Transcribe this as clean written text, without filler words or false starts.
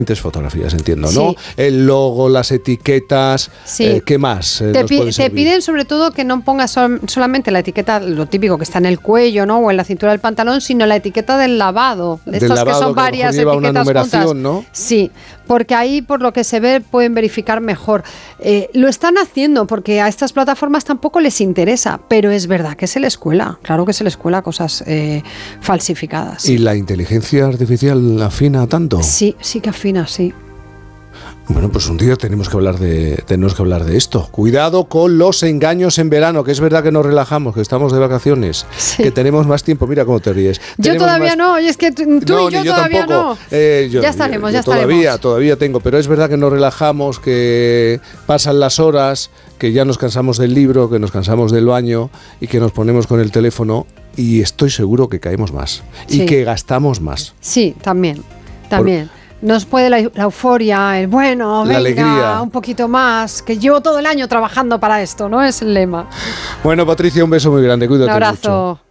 fotografías, entiendo, ¿no? Sí. El logo, las etiquetas, sí. ¿Qué más te piden sobre todo que no pongas solamente la etiqueta, lo típico que está en el cuello, ¿no? O en la cintura del pantalón, sino la etiqueta del lavado. Estas lavado, que son varias lleva etiquetas una numeración, juntas. ¿no? Sí, porque ahí, por lo que se ve, pueden verificar mejor. Lo están haciendo porque a estas plataformas tampoco les interesa, pero es verdad que se les cuela, claro que se les cuela cosas falsificadas. ¿Y la inteligencia artificial afina tanto? Sí, sí que afina, sí. Bueno, pues un día tenemos que hablar de esto. Cuidado con los engaños en verano, que es verdad que nos relajamos, que estamos de vacaciones, sí. que tenemos más tiempo. Mira cómo te ríes. Yo todavía no, y es que tú no, y yo todavía tampoco. no. Ya estaremos. Todavía tengo, pero es verdad que nos relajamos, que pasan las horas, que ya nos cansamos del libro, que nos cansamos del baño y que nos ponemos con el teléfono y estoy seguro que caemos más y que gastamos más. Sí, también. Nos puede la euforia, el bueno, venga, alegría. Un poquito más, que llevo todo el año trabajando para esto, ¿no? Es el lema. Bueno, Patricia, un beso muy grande, cuídate mucho. Un abrazo.